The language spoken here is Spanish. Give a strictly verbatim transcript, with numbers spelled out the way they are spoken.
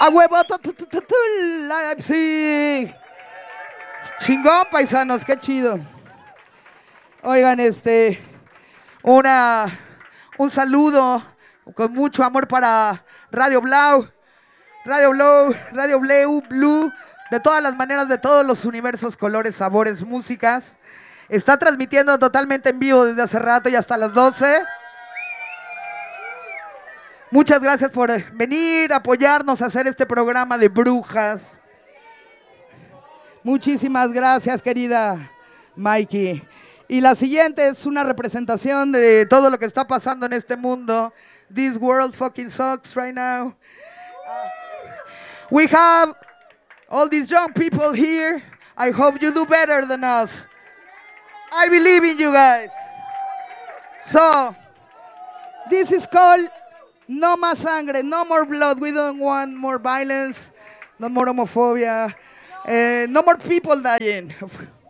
A huevo, tu, tu, tu, tu, tu, Leipzig. Chingón, paisanos, qué chido. Oigan, este, una, un saludo con mucho amor para Radio Blau, Radio Blau, Radio Blau, Blue, de todas las maneras, de todos los universos, colores, sabores, músicas. Está transmitiendo totalmente en vivo desde hace rato y hasta las doce. Muchas gracias por venir, apoyarnos a hacer este programa de brujas. Muchísimas gracias, querida Mikey. Y la siguiente es una representación de todo lo que está pasando en este mundo. This world fucking sucks right now. Uh, we have all these young people here. I hope you do better than us. I believe in you guys. So, this is called No Más Sangre, No More Blood. We don't want more violence, no more homophobia, uh, no more people dying.